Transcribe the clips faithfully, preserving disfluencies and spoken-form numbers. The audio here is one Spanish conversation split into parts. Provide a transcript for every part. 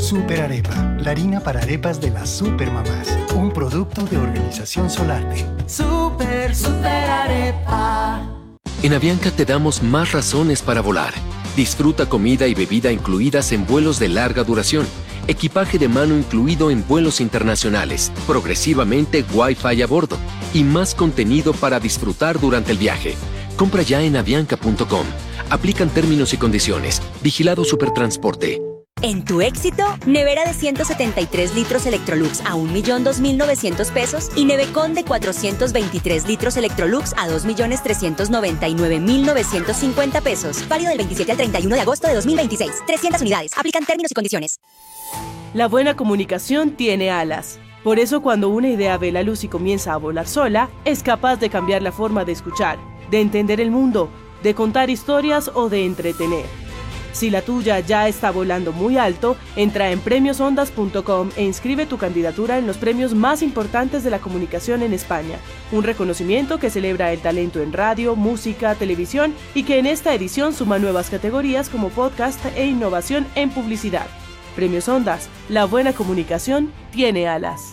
Super Arepa, la harina para arepas de las supermamás. Un producto de Organización Solarte. Super, super arepa. En Avianca te damos más razones para volar. Disfruta comida y bebida incluidas en vuelos de larga duración. Equipaje de mano incluido en vuelos internacionales. Progresivamente Wi-Fi a bordo. Y más contenido para disfrutar durante el viaje. Compra ya en avianca punto com. Aplican términos y condiciones. Vigilado Supertransporte. En tu éxito, nevera de ciento setenta y tres litros Electrolux a un millón dos mil novecientos pesos y Nevecon de cuatrocientos veintitrés litros Electrolux a dos millones trescientos noventa y nueve mil novecientos cincuenta pesos. Válido del veintisiete al treinta y uno de agosto de dos mil veintiséis. trescientas unidades. Aplican términos y condiciones. La buena comunicación tiene alas. Por eso, cuando una idea ve la luz y comienza a volar sola, es capaz de cambiar la forma de escuchar, de entender el mundo, de contar historias o de entretener. Si la tuya ya está volando muy alto, entra en premios ondas punto com e inscribe tu candidatura en los premios más importantes de la comunicación en España. Un reconocimiento que celebra el talento en radio, música, televisión y que en esta edición suma nuevas categorías como podcast e innovación en publicidad. Premios Ondas, la buena comunicación tiene alas.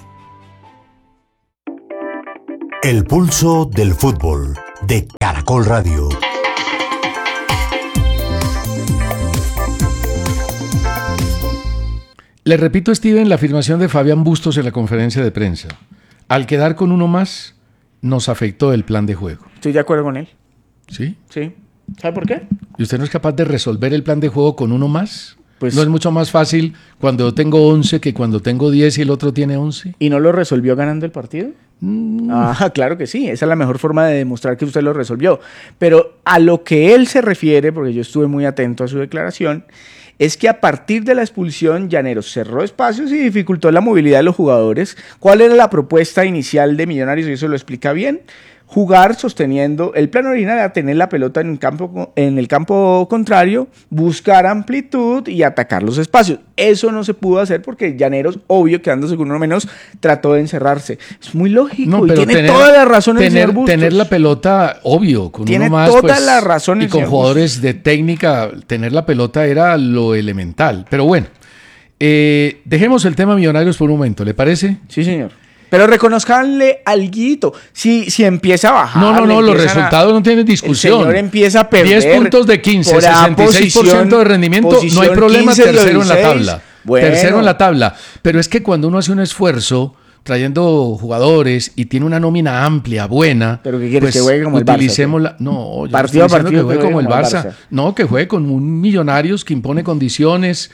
El pulso del fútbol de Caracol Radio. Le repito, Steven, la afirmación de Fabián Bustos en la conferencia de prensa. Al quedar con uno más, nos afectó el plan de juego. Estoy de acuerdo con él. ¿Sí? Sí. ¿Sabe por qué? ¿Y usted no es capaz de resolver el plan de juego con uno más? Pues, ¿No es mucho más fácil cuando yo tengo once que cuando tengo diez y el otro tiene once? ¿Y no lo resolvió ganando el partido? Mm. Ah, claro que sí. Esa es la mejor forma de demostrar que usted lo resolvió. Pero a lo que él se refiere, porque yo estuve muy atento a su declaración, es que a partir de la expulsión, Llaneros cerró espacios y dificultó la movilidad de los jugadores. ¿Cuál era la propuesta inicial de Millonarios? Y eso lo explica bien. Jugar sosteniendo, el plan original era tener la pelota en el campo, en el campo contrario, buscar amplitud y atacar los espacios. Eso no se pudo hacer porque Llaneros, obvio, quedándose con uno menos, trató de encerrarse. Es muy lógico no, y pero tiene tener, toda la razón el señor tener, Bustos. tener la pelota, obvio, con tiene uno más, toda pues, la razón el y con señor jugadores Bustos. de técnica, tener la pelota era lo elemental. Pero bueno, eh, dejemos el tema Millonarios por un momento, ¿le parece? Sí, señor. Pero reconozcanle alguito. Si, si empieza a bajar. No, no, no, los resultados a, no tienen discusión. El señor empieza a perder. diez puntos de quince, sesenta y seis por ciento de rendimiento. No hay problema, quince, tercero en la tabla. Bueno. Tercero en la tabla. Pero es que cuando uno hace un esfuerzo trayendo jugadores y tiene una nómina amplia, buena. ¿Pero qué quieres? Pues que juegue como el Barça. Utilicemos la, no, yo partido no estoy a partido que juegue como el Barça. Barça. No, que juegue con un Millonarios que impone condiciones,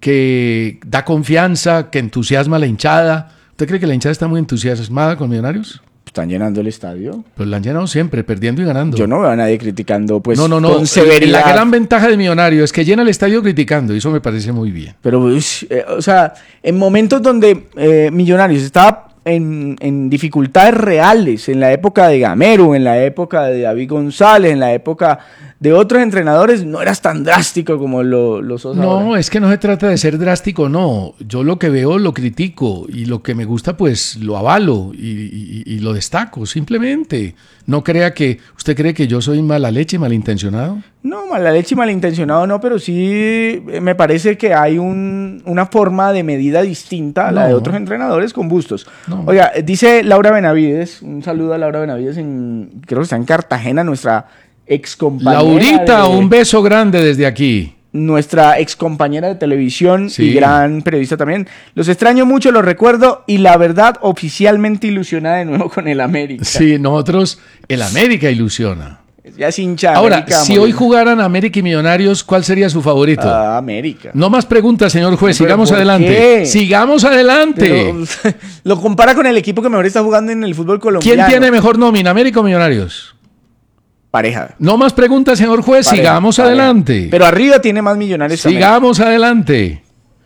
que da confianza, que entusiasma a la hinchada. ¿Usted cree que la hinchada está muy entusiasmada con Millonarios? Están llenando el estadio. Pues la han llenado siempre, perdiendo y ganando. Yo no veo a nadie criticando, pues, no, no, no. con severidad. La gran ventaja de Millonarios es que llena el estadio criticando, y eso me parece muy bien. Pero, eh, o sea, en momentos donde eh, Millonarios estaba en, en dificultades reales, en la época de Gamero, en la época de David González, en la época de otros entrenadores, no eras tan drástico como lo, lo sos No, ahora. es que no se trata de ser drástico, no. Yo lo que veo lo critico y lo que me gusta pues lo avalo y, y, y lo destaco, simplemente. No crea que, ¿usted cree que yo soy mala leche, malintencionado? No, mala leche y malintencionado no, pero sí me parece que hay un, una forma de medida distinta a la no. de otros entrenadores con Bustos. No. Oiga, dice Laura Benavides, un saludo a Laura Benavides, en, creo que está en Cartagena, nuestra ex compañera. Laurita, de, un beso grande desde aquí. Nuestra ex compañera de televisión sí. y gran periodista también. Los extraño mucho, los recuerdo y la verdad oficialmente ilusionada de nuevo con el América. Sí, nosotros, el América ilusiona. Ya es hincha. Ahora, América, si hoy jugaran América y Millonarios, ¿cuál sería su favorito? Ah, América. No más preguntas, señor juez. ¿Pero sigamos por adelante. qué? Sigamos adelante. Pero, lo compara con el equipo que mejor está jugando en el fútbol colombiano. ¿Quién tiene mejor nómina, América o Millonarios? Pareja. No más preguntas, señor juez. Pareja, sigamos pareja. adelante. Pero arriba tiene más Millonarios. Sigamos también. adelante.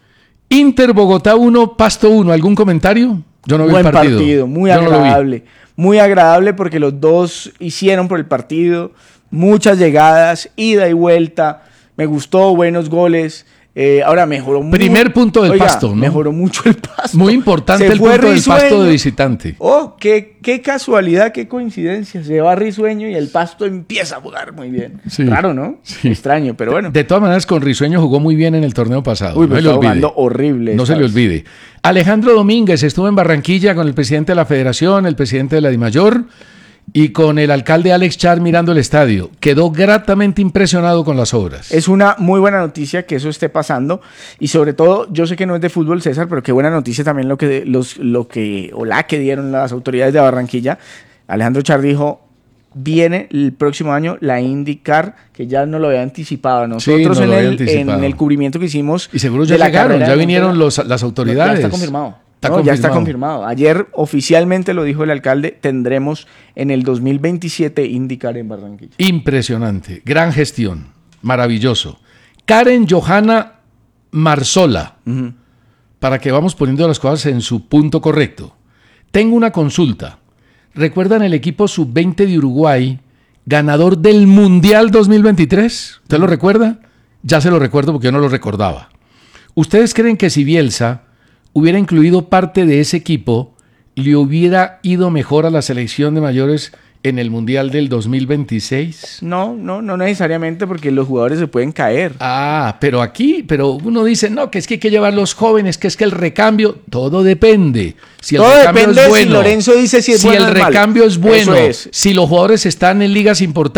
Inter Bogotá uno, Pasto uno. ¿Algún comentario? Yo no vi Buen el partido. partido, muy Yo no lo vi. agradable. Muy agradable porque los dos hicieron por el partido. Muchas llegadas, ida y vuelta. Me gustó, buenos goles. Eh, ahora mejoró mucho. Primer punto del Oiga, Pasto, ¿no? Mejoró mucho el Pasto. Muy importante Se el fue punto Risueño. del Pasto de visitante. Oh, qué, qué casualidad, qué coincidencia. Se va Risueño y el Pasto empieza a jugar muy bien. Sí. Raro, ¿no? Sí. Extraño, pero bueno. De todas maneras, con Risueño jugó muy bien en el torneo pasado. Uy, no pero se le está olvide. jugando horrible. No se le vez. olvide. Alejandro Domínguez estuvo en Barranquilla con el presidente de la Federación, el presidente de la DIMAYOR y con el alcalde Alex Char mirando el estadio. Quedó gratamente impresionado con las obras. Es una muy buena noticia que eso esté pasando y sobre todo, yo sé que no es de fútbol, César, pero qué buena noticia también lo que, los, lo que, o la que dieron las autoridades de Barranquilla. Alejandro Char dijo, viene el próximo año la IndyCar, que ya no lo había anticipado. Nosotros Sí, no en, lo había el, anticipado. en el cubrimiento que hicimos. Y seguro de ya la llegaron, carrera ya de vinieron Montero, los, las autoridades. Ya está confirmado. Está No, confirmado. ya está confirmado. Ayer oficialmente lo dijo el alcalde, tendremos en el dos mil veintisiete IndyCar en Barranquilla. Impresionante, gran gestión, maravilloso. Karen Johanna Marzola, uh-huh. para que vamos poniendo las cosas en su punto correcto. Tengo una consulta. ¿Recuerdan el equipo sub veinte de Uruguay, ganador del Mundial dos mil veintitrés? ¿Usted lo recuerda? Ya se lo recuerdo porque yo no lo recordaba. ¿Ustedes creen que si Bielsa hubiera incluido parte de ese equipo, le hubiera ido mejor a la selección de mayores en el Mundial del dos mil veintiséis? No, no, no necesariamente porque los jugadores se pueden caer. Ah, pero aquí, pero uno dice, no, que es que hay que llevar los jóvenes, que es que el recambio, todo depende. Si el todo recambio depende es bueno, si Lorenzo dice si es si bueno el o es recambio malo. es bueno, Eso es. si los jugadores están en ligas importantes.